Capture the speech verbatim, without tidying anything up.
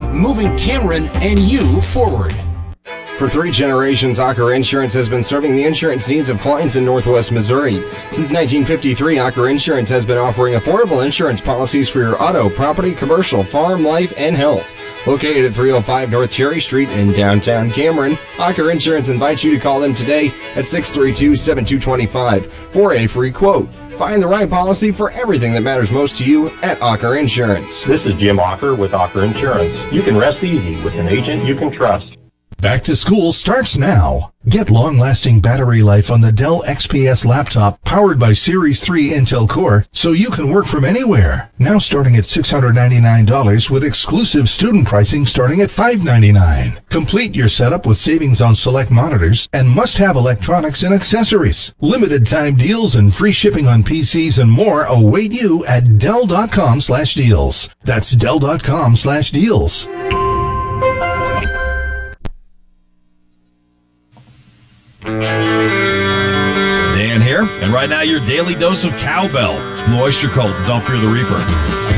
moving Cameron and you forward. For three generations, Ocker Insurance has been serving the insurance needs of clients in Northwest Missouri. Since nineteen fifty-three, Ocker Insurance has been offering affordable insurance policies for your auto, property, commercial, farm, life, and health. Located at three oh five North Cherry Street in downtown Cameron, Ocker Insurance invites you to call them today at six three two, seven two two five for a free quote. Find the right policy for everything that matters most to you at Ocker Insurance. This is Jim Ocker with Ocker Insurance. You can rest easy with an agent you can trust. Back to school starts now. Get long-lasting battery life on the Dell X P S laptop powered by Series three Intel Core so you can work from anywhere. Now starting at six hundred ninety-nine dollars with exclusive student pricing starting at five hundred ninety-nine dollars. Complete your setup with savings on select monitors and must-have electronics and accessories. Limited time deals and free shipping on P Cs and more await you at Dell.com slash deals. That's Dell.com slash deals. Dan here, and right now your daily dose of cowbell. It's Blue Oyster Cult, and don't fear the Reaper.